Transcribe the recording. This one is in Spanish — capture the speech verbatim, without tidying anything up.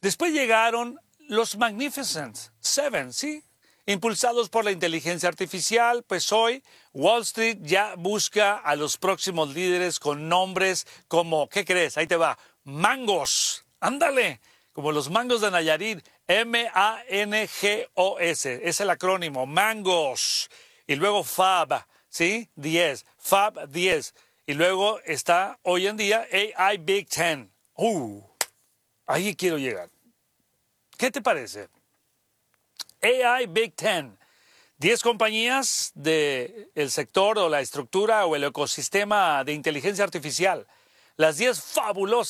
Después llegaron los Magnificent Seven, ¿sí? Impulsados por la inteligencia artificial, pues hoy Wall Street ya busca a los próximos líderes con nombres como, ¿qué crees? Ahí te va, mangos, ándale, como los mangos de Nayarit, M A N G O S, es el acrónimo, mangos, y luego Fab, ¿sí? diez, Fab diez, y luego está hoy en día A I Big Ten. Uh, ahí quiero llegar. ¿Qué te parece? A I Big Ten, diez compañías del sector o la estructura o el ecosistema de inteligencia artificial, las diez fabulosas